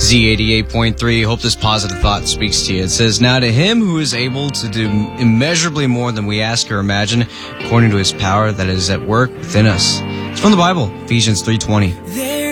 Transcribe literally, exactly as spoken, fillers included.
Z eighty-eight point three. Hope this positive thought speaks to you. It says, now to him who is able to do immeasurably more than we ask or imagine, according to his power that is at work within us. It's from the Bible, Ephesians three twenty.